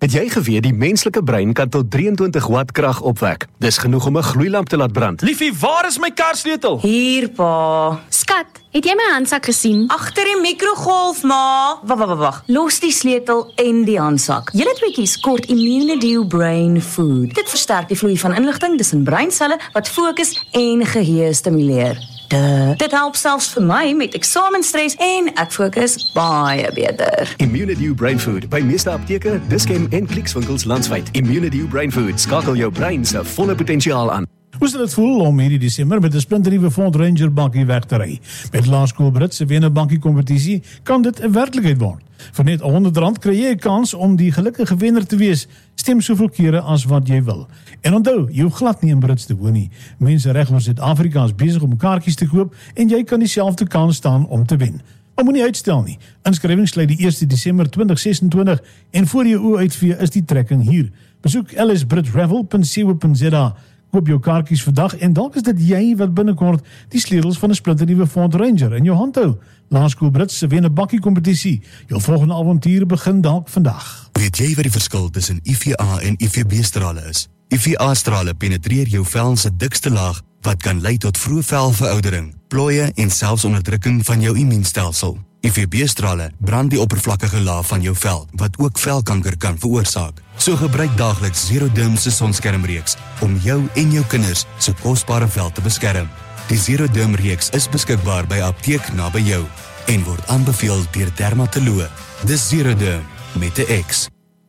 Het jy geweet die menslike brein kan tot 23 watt krag opwek? Dis genoeg om 'n gloeilamp te laat brand. Liefie, waar is my karsleutel? Hier, pa. Skat, het jy my handsak gesien? Agter die mikrogolf, ma. Wag. Los die sleutel en die handsak. Julle tweeetjies kort Immunedio Brain Food. Dit versterk die vloei van inligting tussen breinselle wat fokus en geheue stimuleer. Dit help selfs vir my met eksamenstres en ek fokus baie beter. Immunedio Brain Food by meeste apteke, Dischem en Clicks-winkels landwyd. Immunedio Brain Food skakel jou brein se volle potensiaal aan. Hoe sal dit voel om hierdie Desember met 'n splinternuwe Ford Ranger bakkie weg te ry? Met Laerskool Brits se wen 'n bakkie kompetisie kan dit 'n werklikheid word. Vir net R100 kry jy 'n kans om die gelukkige wenner te wees. Stem soveel kere as wat jy wil. En onthou, jy hoef glad nie in Brits te woon nie. Mense reg oor Suid-Afrika is besig om kaartjies te koop en jy kan dieselfde kans staan om te wen. Maar moenie uitstel nie. Inskrywings sluit die 1 Desember 2026 en voor jou oë uitvee is die trekking hier. Besoek ellisbritravel.co.za. Koop jou kaartjies vandag en dalk is dit jy wat binnekort die sleutels van 'n splinternuwe Ford Ranger in jou hand hou. Laerskool Brits se wen 'n bakkie kompetisie. Jou volgende avontuur begin dalk vandag. Weet jy wat die verskil tussen UVA en UVB-strale is? UVA-strale penetreer jou vel se dikste laag wat kan lei tot vroeë velveroudering, plooie en selfs onderdrukking van jou immuunstelsel. UVB-strale brand die oppervlakkige laag van jou vel wat ook velkanker kan veroorsaak. So gebruik daagliks Zeroderm se sonskermreeks om jou en jou kinders se kosbare vel te beskerm. Die Zeroderm reeks is beskikbaar by apteek naby jou en word aanbeveel deur dermatoloë. Dis Zeroderm met 'n X.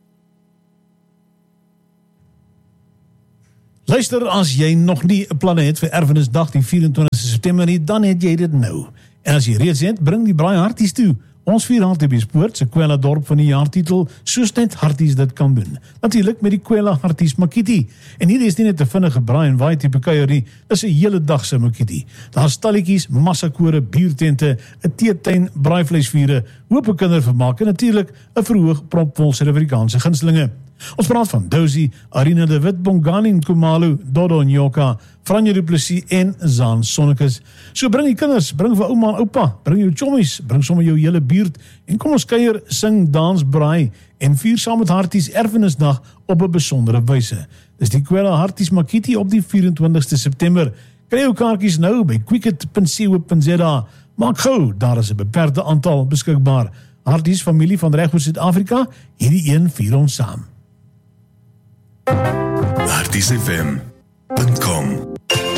Luister, as jy nog nie 'n planne het vir Erfenisdag die 24 September nie, dan het jy dit nou. En as jy reeds het, bring die braai harties toe. Ons vier Hartbeespoort se Kwela dorp van die jaartitel, soos net harties dit kan doen. Natuurlik met die Kwela Harties Makiti. En hier is nie net 'n vinnige braai en waai tipe kuier nie, dis 'n hele dag se Makiti. Daar's stalletjies, massakore, biertente, 'n teetuin, braaivleisvure, hoop kindervermaak en natuurlik 'n verhoog propvol Suid-Afrikaanse gunstelinge. Ons praat van Dozy, Arina de Wit, Bongani Nkumalu, Dodo Nyoka, Franje du Plessis en Zaan Sonnekes. So bring die kinders, bring vir ouma en oupa, bring jou chommies, bring sommer jou hele buurt en kom ons kuier, sing, dans, braai en vier saam met Harties Erfenisdag op 'n besondere wyse. Dis die Kwela Harties Makiti op die 24 September. Kry jou kaartjies nou by quicket.co.za. Maak gou, daar is 'n beperkte aantal beskikbaar. Harties familie van reg oor Suid-Afrika, hierdie een vier ons saam. hartiesfm.com